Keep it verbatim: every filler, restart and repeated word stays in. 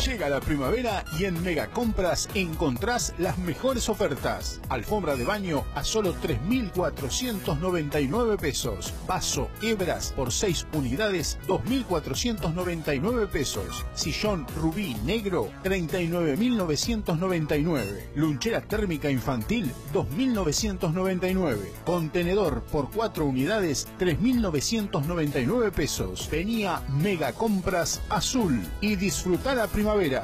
Llega la primavera y en Mega Compras encontrás las mejores ofertas. Alfombra de baño a solo tres mil cuatrocientos noventa y nueve pesos. Vaso Hebras por seis unidades, dos mil cuatrocientos noventa y nueve pesos. Sillón Rubí negro, treinta y nueve mil novecientos noventa y nueve. Lunchera térmica infantil, dos mil novecientos noventa y nueve. Contenedor por cuatro unidades, tres mil novecientos noventa y nueve pesos. Venía Mega Compras Azul y disfruta la primavera.